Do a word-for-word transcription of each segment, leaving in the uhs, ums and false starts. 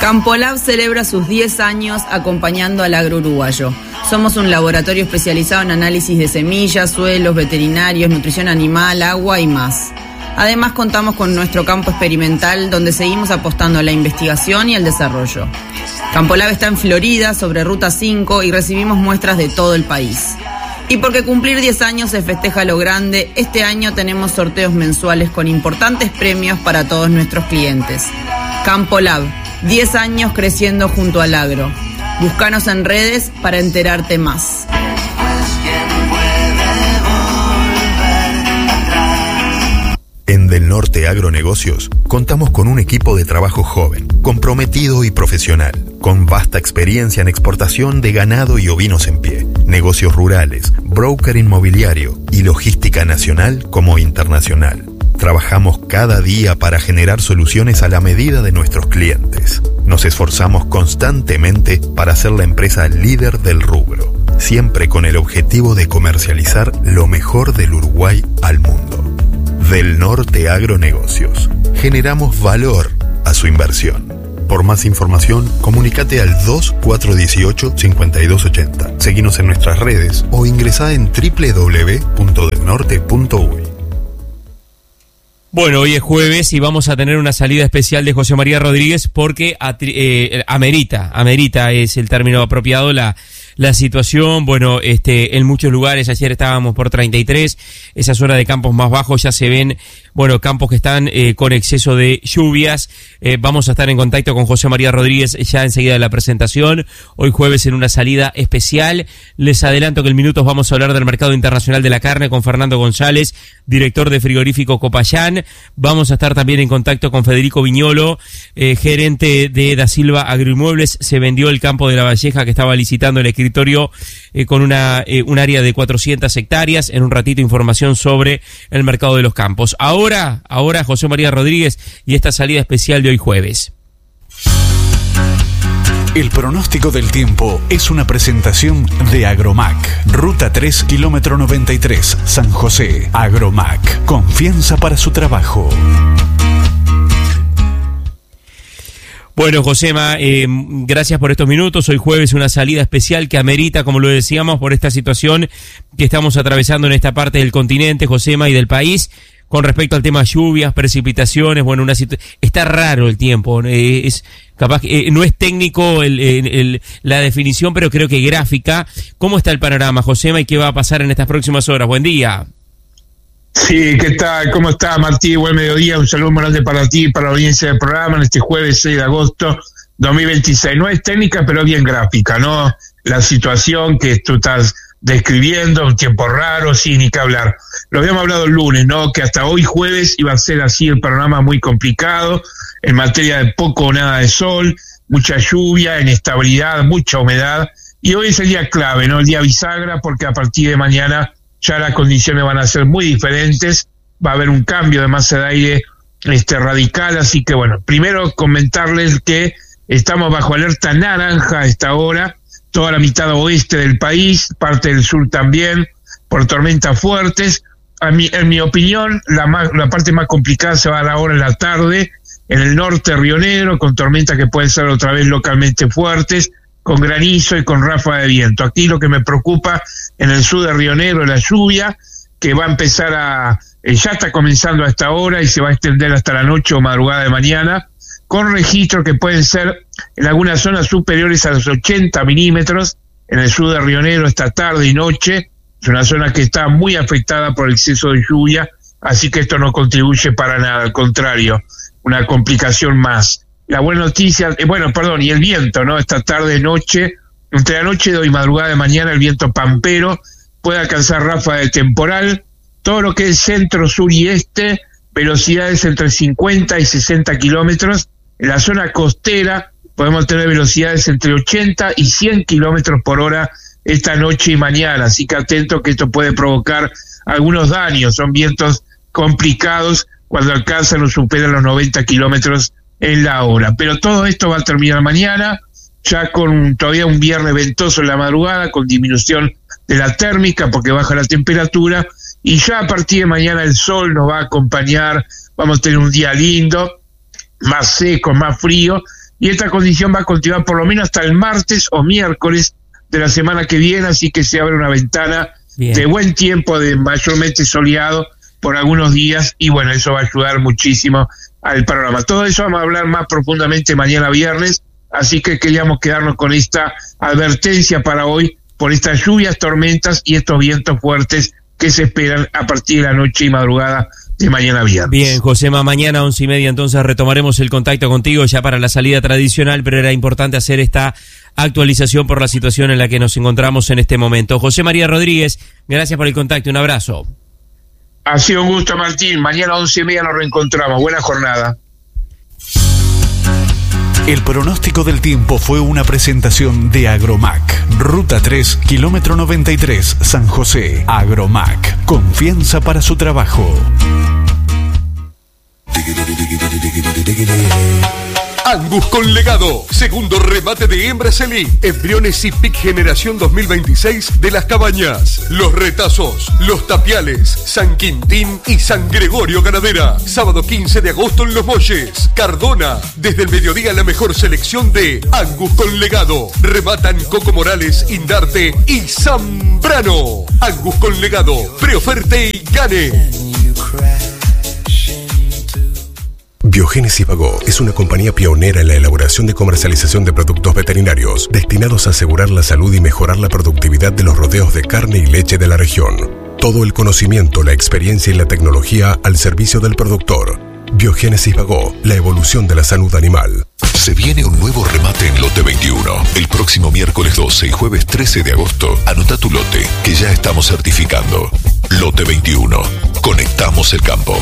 Campo-Lab celebra sus diez años acompañando al agro uruguayo. Somos un laboratorio especializado en análisis de semillas, suelos, veterinarios, nutrición animal, agua y más. Además, contamos con nuestro campo experimental, donde seguimos apostando a la investigación y al desarrollo. Campo-Lab está en Florida, sobre Ruta cinco, y recibimos muestras de todo el país. Y porque cumplir diez años se festeja lo grande, este año tenemos sorteos mensuales con importantes premios para todos nuestros clientes. Campo-Lab, diez años creciendo junto al agro. Búscanos en redes para enterarte más. En Del Norte Agronegocios contamos con un equipo de trabajo joven, comprometido y profesional, con vasta experiencia en exportación de ganado y ovinos en pie, negocios rurales, broker inmobiliario y logística nacional como internacional. Trabajamos cada día para generar soluciones a la medida de nuestros clientes. Nos esforzamos constantemente para ser la empresa líder del rubro, siempre con el objetivo de comercializar lo mejor del Uruguay al mundo. Del Norte Agronegocios. Generamos valor a su inversión. Por más información, comunícate al dos cuatro uno ocho, cinco dos ocho cero. Seguinos en nuestras redes o ingresá en doble u doble u doble u punto del norte punto u y. Bueno, hoy es jueves y vamos a tener una salida especial de José María Rodríguez porque eh, amerita, amerita es el término apropiado, la la situación, bueno, este en muchos lugares, ayer estábamos por treinta y tres, esa zona de campos más bajos, ya se ven, bueno, campos que están eh, con exceso de lluvias. Eh, vamos a estar en contacto con José María Rodríguez ya enseguida de la presentación, hoy jueves en una salida especial. Les adelanto que en minutos vamos a hablar del mercado internacional de la carne con Fernando González, director de Frigorífico Copayán. Vamos a estar también en contacto con Federico Viñolo, eh, gerente de Da Silva Agroinmuebles. Se vendió el campo de La Valleja que estaba licitando el escritorio eh, con una eh, un área de cuatrocientas hectáreas. En un ratito información sobre el mercado de los campos. Ahora, ahora José María Rodríguez y esta salida especial de hoy jueves. El pronóstico del tiempo es una presentación de Agromac. Ruta tres, kilómetro noventa y tres, San José. Agromac. Confianza para su trabajo. Bueno, Josema, eh, gracias por estos minutos. Hoy jueves una salida especial que amerita, como lo decíamos, por esta situación que estamos atravesando en esta parte del continente, Josema, y del país. Con respecto al tema lluvias, precipitaciones, bueno, una situ- está raro el tiempo, eh, es capaz que eh, no es técnico el, el, el, la definición, pero creo que gráfica. ¿Cómo está el panorama, Josema, y qué va a pasar en estas próximas horas? Buen día. Sí, ¿qué tal? ¿Cómo está, Martí? Buen mediodía, un saludo muy grande para ti y para la audiencia del programa en este jueves seis de agosto dos mil veintiséis. No es técnica, pero bien gráfica, ¿no? La situación que tú estás describiendo, un tiempo raro, sí, ni que hablar. Lo habíamos hablado el lunes, ¿no? Que hasta hoy jueves iba a ser así el panorama muy complicado, en materia de poco o nada de sol, mucha lluvia, inestabilidad, mucha humedad, y hoy es el día clave, ¿no? El día bisagra, porque a partir de mañana ya las condiciones van a ser muy diferentes, va a haber un cambio de masa de aire este radical, así que bueno, primero comentarles que estamos bajo alerta naranja a esta hora, toda la mitad oeste del país, parte del sur también, por tormentas fuertes. A mi, en mi opinión, la, más, la parte más complicada se va a dar ahora en la tarde, en el norte Río Negro, con tormentas que pueden ser otra vez localmente fuertes, con granizo y con ráfaga de viento. Aquí lo que me preocupa en el sur de Río Negro es la lluvia, que va a empezar a, eh, ya está comenzando a esta hora y se va a extender hasta la noche o madrugada de mañana, con registros que pueden ser en algunas zonas superiores a los ochenta milímetros, en el sur de Río Negro esta tarde y noche. Es una zona que está muy afectada por el exceso de lluvia, así que esto no contribuye para nada, al contrario, una complicación más. La buena noticia, eh, bueno, perdón, y el viento, ¿no? Esta tarde, noche, entre la noche de hoy y madrugada de mañana, el viento pampero puede alcanzar ráfaga de temporal, todo lo que es centro, sur y este, velocidades entre cincuenta y sesenta kilómetros. En la zona costera podemos tener velocidades entre ochenta y cien kilómetros por hora esta noche y mañana, así que atento que esto puede provocar algunos daños. Son vientos complicados cuando alcanzan o superan los noventa kilómetros en la hora. Pero todo esto va a terminar mañana, ya con todavía un viernes ventoso en la madrugada, con disminución de la térmica porque baja la temperatura, y ya a partir de mañana el sol nos va a acompañar, vamos a tener un día lindo, más seco, más frío, y esta condición va a continuar por lo menos hasta el martes o miércoles de la semana que viene, así que se abre una ventana Bien. de buen tiempo, de mayormente soleado por algunos días, y bueno, eso va a ayudar muchísimo al panorama. Todo eso vamos a hablar más profundamente mañana viernes, así que queríamos quedarnos con esta advertencia para hoy por estas lluvias, tormentas y estos vientos fuertes que se esperan a partir de la noche y madrugada de mañana viernes. Bien, Josema, mañana once y media entonces retomaremos el contacto contigo ya para la salida tradicional, pero era importante hacer esta actualización por la situación en la que nos encontramos en este momento. José María Rodríguez, gracias por el contacto, un abrazo. Ha sido un gusto, Martín. Mañana once y media nos reencontramos. Buena jornada. El pronóstico del tiempo fue una presentación de Agromac. Ruta tres, kilómetro noventa y tres, San José. Agromac. Confianza para su trabajo. Angus con legado, segundo remate de hembras Elite, embriones y pic generación dos mil veintiséis de Las Cabañas, Los Retazos, Los Tapiales, San Quintín y San Gregorio Ganadera. Sábado quince de agosto en Los Molles, Cardona. Desde el mediodía la mejor selección de Angus con legado. Rematan Coco Morales, Indarte y Zambrano. Angus con legado, preoferte y gane. Biogénesis Bagó es una compañía pionera en la elaboración y comercialización de productos veterinarios destinados a asegurar la salud y mejorar la productividad de los rodeos de carne y leche de la región. Todo el conocimiento, la experiencia y la tecnología al servicio del productor. Biogénesis Bagó, la evolución de la salud animal. Se viene un nuevo remate en Lote veintiuno. El próximo miércoles doce y jueves trece de agosto. Anota tu lote, que ya estamos certificando. Lote veintiuno. Conectamos el campo.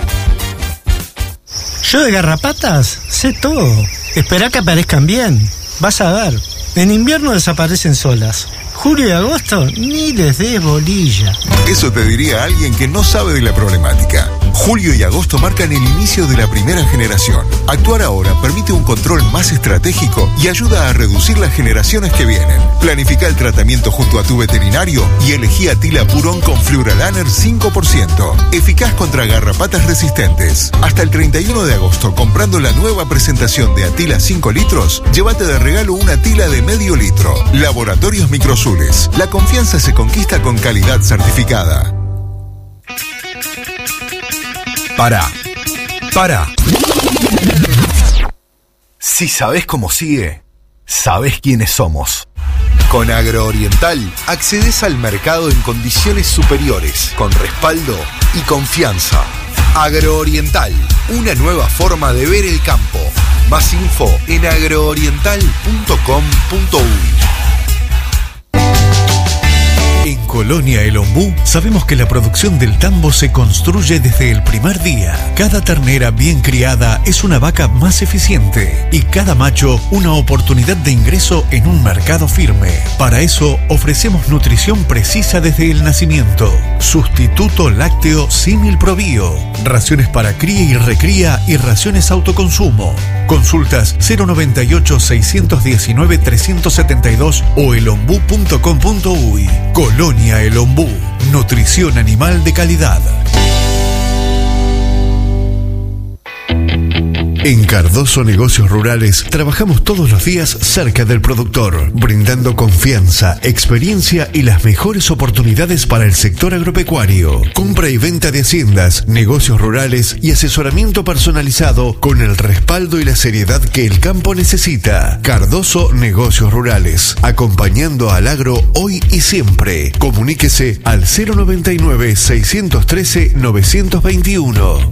Yo de garrapatas sé todo. Esperá que aparezcan bien. Vas a ver. En invierno desaparecen solas. Julio y agosto ni les des bolilla. Eso te diría alguien que no sabe de la problemática. Julio y agosto marcan el inicio de la primera generación. Actuar ahora permite un control más estratégico y ayuda a reducir las generaciones que vienen. Planifica el tratamiento junto a tu veterinario y elegí Atila Purón con Fluralaner cinco por ciento. Eficaz contra garrapatas resistentes. Hasta el treinta y uno de agosto, comprando la nueva presentación de Atila cinco litros, llévate de regalo una Atila de medio litro. Laboratorios Microsul. La confianza se conquista con calidad certificada. Para. Para. Si sabés cómo sigue, sabés quiénes somos. Con Agrooriental accedes al mercado en condiciones superiores, con respaldo y confianza. Agrooriental, una nueva forma de ver el campo. Más info en agrooriental punto com punto uy. En Colonia El Ombú sabemos que la producción del tambo se construye desde el primer día. Cada ternera bien criada es una vaca más eficiente y cada macho una oportunidad de ingreso en un mercado firme. Para eso ofrecemos nutrición precisa desde el nacimiento. Sustituto lácteo Símil Probío. Raciones para cría y recría y raciones autoconsumo. Consultas cero noventa y ocho, seiscientos diecinueve, trescientos setenta y dos o elombú punto com punto uy. Colonia El Ombú, nutrición animal de calidad. En Cardoso Negocios Rurales trabajamos todos los días cerca del productor, brindando confianza, experiencia y las mejores oportunidades para el sector agropecuario. Compra y venta de haciendas, negocios rurales y asesoramiento personalizado con el respaldo y la seriedad que el campo necesita. Cardoso Negocios Rurales, acompañando al agro hoy y siempre. Comuníquese al cero noventa y nueve, seiscientos trece, novecientos veintiuno.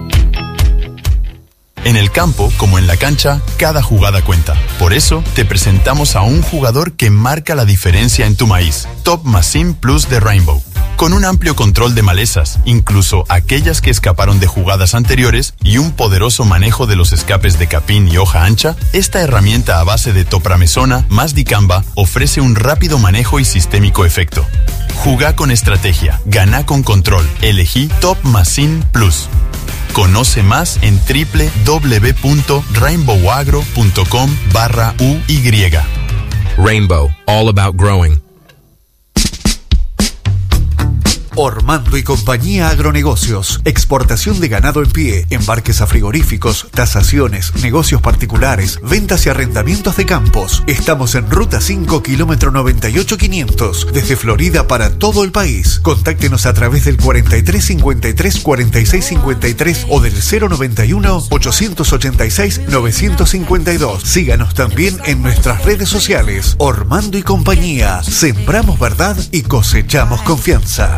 En el campo, como en la cancha, cada jugada cuenta. Por eso, te presentamos a un jugador que marca la diferencia en tu maíz. Top Machine Plus de Rainbow. Con un amplio control de malezas, incluso aquellas que escaparon de jugadas anteriores, y un poderoso manejo de los escapes de capín y hoja ancha, esta herramienta a base de topramesona más dicamba ofrece un rápido manejo y sistémico efecto. Jugá con estrategia, ganá con control. Elegí Top Machine Plus. Conoce más en doble u doble u doble u punto rainbow agro punto com barra U Y. Rainbow, all about growing. Ormando y Compañía Agronegocios. Exportación de ganado en pie, embarques a frigoríficos, tasaciones, negocios particulares, ventas y arrendamientos de campos. Estamos en Ruta cinco, kilómetro noventa y ocho quinientos, desde Florida para todo el país. Contáctenos a través del cuarenta y tres cincuenta y tres cuarenta y seis cincuenta y tres o del cero noventa y uno ochocientos ochenta y seis novecientos cincuenta y dos. Síganos también en nuestras redes sociales. Ormando y Compañía. Sembramos verdad y cosechamos confianza.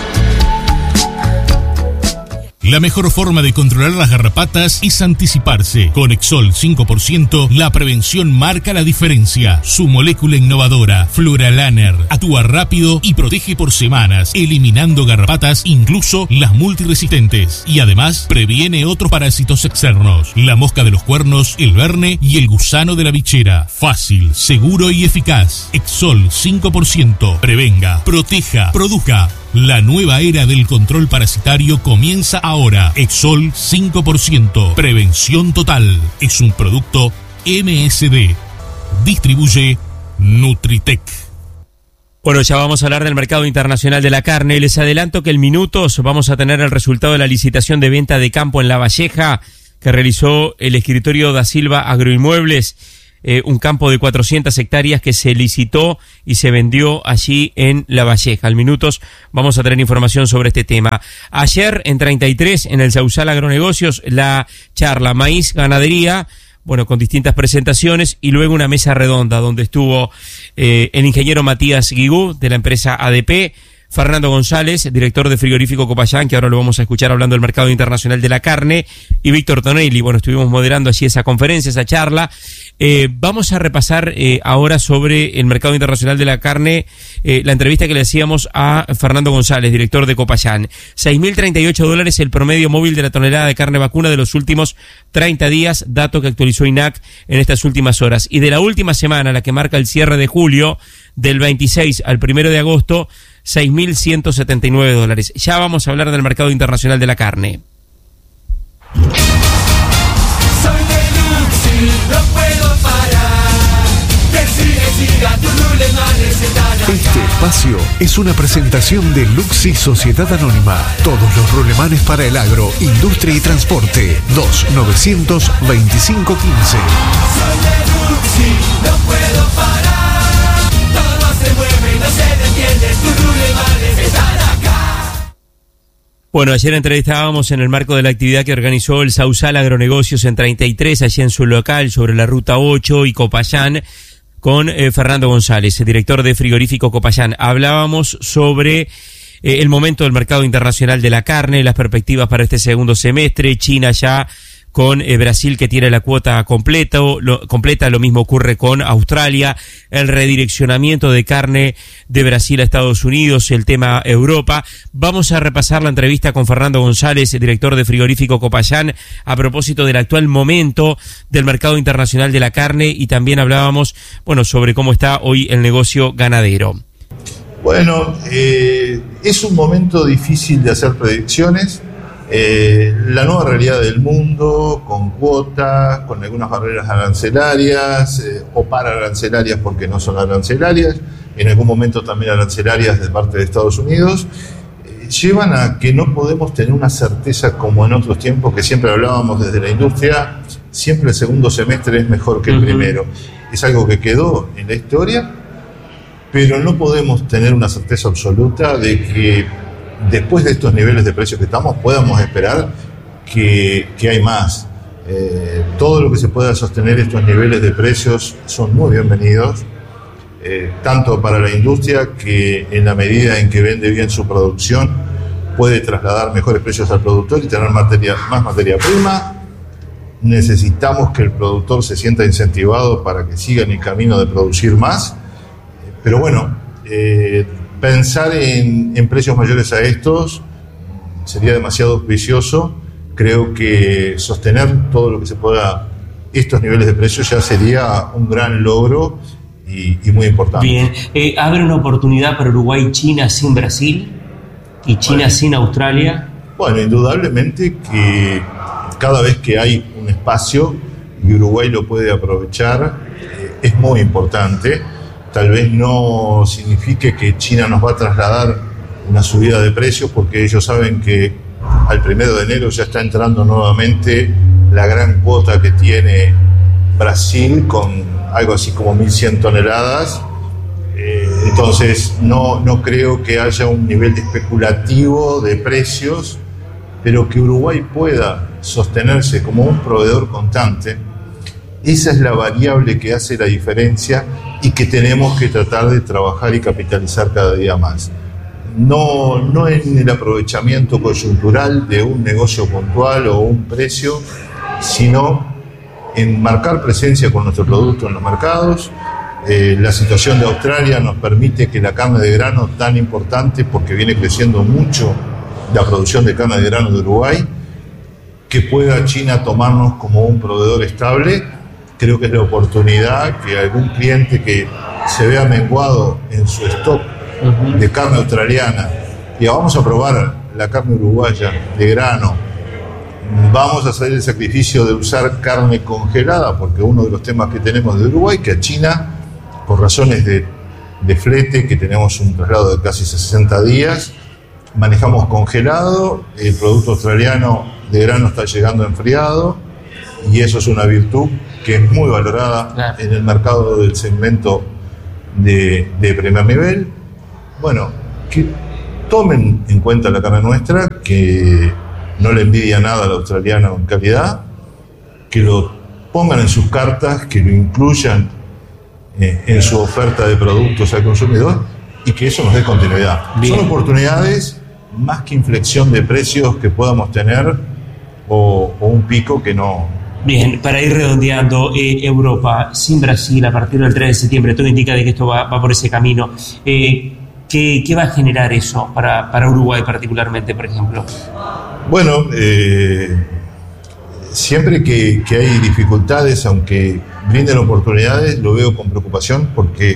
La mejor forma de controlar las garrapatas es anticiparse. Con Exol cinco por ciento, la prevención marca la diferencia. Su molécula innovadora, Fluralaner, actúa rápido y protege por semanas, eliminando garrapatas, incluso las multiresistentes. Y además, previene otros parásitos externos. La mosca de los cuernos, el verne y el gusano de la bichera. Fácil, seguro y eficaz. Exol cinco por ciento. Prevenga, proteja, produzca. La nueva era del control parasitario comienza ahora. Exol cinco por ciento. Prevención total. Es un producto M S D. Distribuye Nutritec. Bueno, ya vamos a hablar del mercado internacional de la carne. Les adelanto que en minutos vamos a tener el resultado de la licitación de venta de campo en La Valleja que realizó el escritorio Da Silva Agroinmuebles. Eh, un campo de cuatrocientas hectáreas que se licitó y se vendió allí en La Valleja. Al minutos vamos a tener información sobre este tema. Ayer en treinta y tres, en el Sausal Agronegocios, la charla Maíz Ganadería, bueno, con distintas presentaciones y luego una mesa redonda donde estuvo eh, el ingeniero Matías Guigú de la empresa A D P, Fernando González, director de Frigorífico Copayán, que ahora lo vamos a escuchar hablando del mercado internacional de la carne, y Víctor Tonelli. Bueno, estuvimos moderando allí esa conferencia, esa charla. Eh, vamos a repasar eh, ahora sobre el mercado internacional de la carne, eh, la entrevista que le hacíamos a Fernando González, director de Copayán. seis mil treinta y ocho dólares el promedio móvil de la tonelada de carne vacuna de los últimos treinta días, dato que actualizó I N A C en estas últimas horas. Y de la última semana, la que marca el cierre de julio, del veintiséis al primero de agosto, seis mil ciento setenta y nueve dólares. Ya vamos a hablar del mercado internacional de la carne. Soy de Luxi, no puedo parar. Que sigue, siga, tu rulemanes están acá. Este espacio es una presentación de Luxi Sociedad Anónima. Todos los rulemanes para el agro, industria y transporte. dos novecientos veinticinco quince. Soy de Luxi, no puedo parar. Todo se mueve y no se detiene. Tus rulemanes están acá. Bueno, ayer entrevistábamos en el marco de la actividad que organizó el Sausal Agronegocios en treinta y tres, allí en su local, sobre la Ruta ocho y Copayán, con eh, Fernando González, el director de Frigorífico Copayán. Hablábamos sobre eh, el momento del mercado internacional de la carne, las perspectivas para este segundo semestre, China ya con eh, Brasil que tiene la cuota completa lo, completa, lo mismo ocurre con Australia, el redireccionamiento de carne de Brasil a Estados Unidos, el tema Europa. Vamos a repasar la entrevista con Fernando González, director de Frigorífico Copayán, a propósito del actual momento del mercado internacional de la carne, y también hablábamos, bueno, sobre cómo está hoy el negocio ganadero. Bueno, eh, es un momento difícil de hacer predicciones. Eh, la nueva realidad del mundo, con cuotas, con algunas barreras arancelarias eh, o pararancelarias porque no son arancelarias, en algún momento también arancelarias de parte de Estados Unidos, eh, llevan a que no podemos tener una certeza como en otros tiempos, que siempre hablábamos desde la industria, siempre el segundo semestre es mejor que el uh-huh. primero. Es algo que quedó en la historia, pero no podemos tener una certeza absoluta de que después de estos niveles de precios que estamos, podamos esperar que, que hay más. Eh, todo lo que se pueda sostener estos niveles de precios son muy bienvenidos, eh, tanto para la industria, que en la medida en que vende bien su producción, puede trasladar mejores precios al productor y tener materia, más materia prima. Necesitamos que el productor se sienta incentivado para que siga en el camino de producir más. Pero bueno, eh, pensar en, en precios mayores a estos sería demasiado auspicioso. Creo que sostener todo lo que se pueda estos niveles de precios ya sería un gran logro y, y muy importante. Bien, eh, ¿abre una oportunidad para Uruguay y China sin Brasil y China bueno, sin Australia? Bueno, indudablemente que cada vez que hay un espacio y Uruguay lo puede aprovechar, eh, es muy importante. Tal vez no signifique que China nos va a trasladar una subida de precios, porque ellos saben que al primero de enero ya está entrando nuevamente la gran cuota que tiene Brasil, con algo así como mil cien toneladas. Eh, entonces no, no creo que haya un nivel especulativo de precios, pero que Uruguay pueda sostenerse como un proveedor constante. Esa es la variable que hace la diferencia y que tenemos que tratar de trabajar y capitalizar cada día más. No, no en el aprovechamiento coyuntural de un negocio puntual o un precio, sino en marcar presencia con nuestro producto en los mercados. Eh, la situación de Australia nos permite que la carne de grano, tan importante porque viene creciendo mucho la producción de carne de grano de Uruguay, que pueda China tomarnos como un proveedor estable. Creo que es la oportunidad que algún cliente que se vea menguado en su stock uh-huh. de carne australiana, y vamos a probar la carne uruguaya de grano, vamos a hacer el sacrificio de usar carne congelada, porque uno de los temas que tenemos de Uruguay, que a China, por razones de, de flete, que tenemos un traslado de casi sesenta días, manejamos congelado, el producto australiano de grano está llegando enfriado, y eso es una virtud que es muy valorada claro. en el mercado del segmento de, de primer nivel. Bueno, que tomen en cuenta la carne nuestra, que no le envidia nada al australiano en calidad, que lo pongan en sus cartas, que lo incluyan eh, en su oferta de productos al consumidor, y que eso nos dé continuidad. Bien. Son oportunidades más que inflexión de precios que podamos tener o, o un pico que no... Bien, para ir redondeando, eh, Europa sin Brasil a partir del tres de septiembre, todo indica de que esto va, va por ese camino. Eh, ¿qué, ¿Qué va a generar eso para, para Uruguay particularmente, por ejemplo? Bueno, eh, siempre que, que hay dificultades, aunque brinden oportunidades, lo veo con preocupación, porque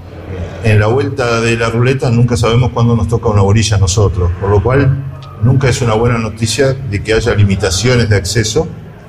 en la vuelta de la ruleta nunca sabemos cuándo nos toca una orilla a nosotros, por lo cual nunca es una buena noticia de que haya limitaciones de acceso.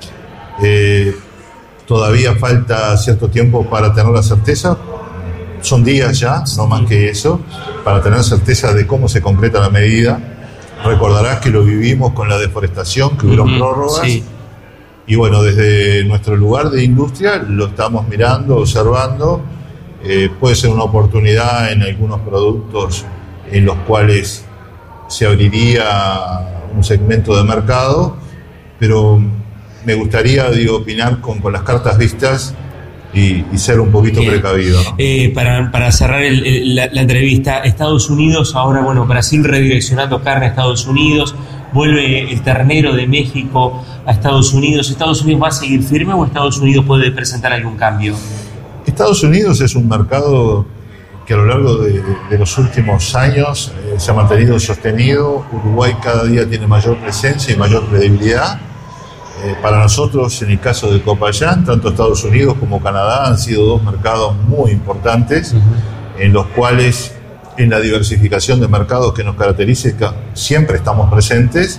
Eh, todavía falta cierto tiempo para tener la certeza, son días ya, no más que eso, para tener certeza de cómo se concreta la medida. Recordarás que lo vivimos con la deforestación, que hubieron uh-huh, prórrogas, sí. Y bueno, desde nuestro lugar de industria lo estamos mirando, observando. Eh, puede ser una oportunidad en algunos productos en los cuales se abriría un segmento de mercado, pero me gustaría, digo, opinar con, con las cartas vistas y, y ser un poquito Bien. precavido, ¿no? Eh, para, para cerrar el, el, la, la entrevista, Estados Unidos, ahora, bueno, Brasil redireccionando carne a Estados Unidos, vuelve el ternero de México a Estados Unidos. ¿Estados Unidos va a seguir firme o Estados Unidos puede presentar algún cambio? Estados Unidos es un mercado que a lo largo de, de los últimos años eh, se ha mantenido sostenido. Uruguay cada día tiene mayor presencia y mayor credibilidad. Eh, para nosotros, en el caso de Copayán, tanto Estados Unidos como Canadá han sido dos mercados muy importantes, uh-huh. en los cuales, en la diversificación de mercados que nos caracteriza, siempre estamos presentes.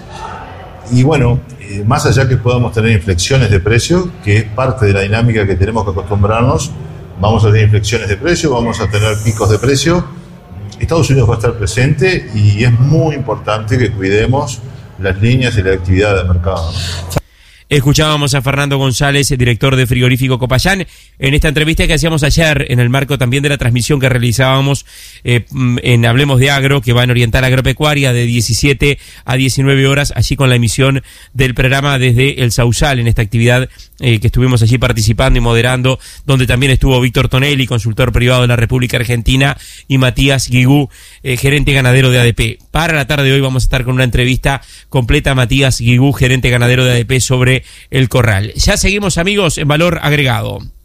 Y bueno, eh, más allá que podamos tener inflexiones de precio, que es parte de la dinámica que tenemos que acostumbrarnos, vamos a tener inflexiones de precio, vamos a tener picos de precio. Estados Unidos va a estar presente y es muy importante que cuidemos las líneas y la actividad del mercado, ¿no? Escuchábamos a Fernando González, el director de Frigorífico Copayán, en esta entrevista que hacíamos ayer en el marco también de la transmisión que realizábamos eh, en Hablemos de Agro, que va en Oriental Agropecuaria de diecisiete a diecinueve horas, allí con la emisión del programa desde el Sausal, en esta actividad eh, que estuvimos allí participando y moderando, donde también estuvo Víctor Tonelli, consultor privado de la República Argentina, y Matías Guigú, eh, gerente ganadero de A D P. Para la tarde de hoy vamos a estar con una entrevista completa a Matías Guigú, gerente ganadero de A D P, sobre el corral. Ya seguimos, amigos, en Valor Agregado.